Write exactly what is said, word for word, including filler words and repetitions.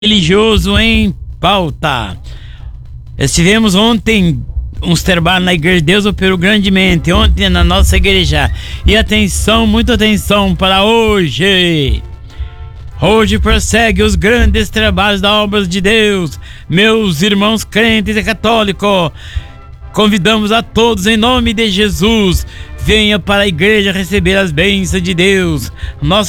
Religioso em pauta. Estivemos ontem uns trabalhos na igreja, Deus operou grandemente ontem na nossa igreja. E atenção, muita atenção para hoje. Hoje prossegue os grandes trabalhos da obra de Deus. Meus irmãos crentes e católicos, convidamos a todos em nome de Jesus. Venha para a igreja receber as bênçãos de Deus. Nós